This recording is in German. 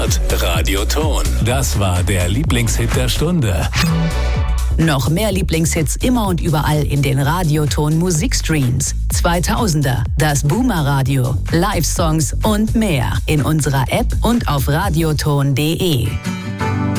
Radioton. Das war der Lieblingshit der Stunde. Noch mehr Lieblingshits immer und überall in den Radioton Musikstreams. 2000er, das Boomer Radio, Live-Songs und mehr in unserer App und auf radioton.de.